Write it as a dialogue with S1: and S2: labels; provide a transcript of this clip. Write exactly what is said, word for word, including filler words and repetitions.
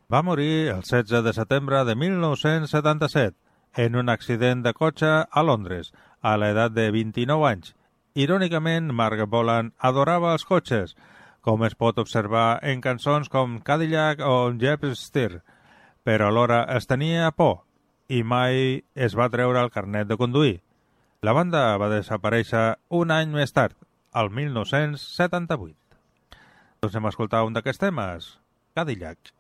S1: Va morir el setze de setembre de mil nou-cents setanta-set en un accident de cotxe a Londres, a l'edat de vint-i-nou anys. Irònicament, Mark Bolan adorava els cotxes, com es pot observar en cançons com Cadillac o Jeepster, però alhora es tenia por i mai es va treure el carnet de conduir. La banda va desaparèixer un any més tard, al mil nou-cents setanta-vuit. Doncs hem escoltat un d'aquests temes, Cadillac.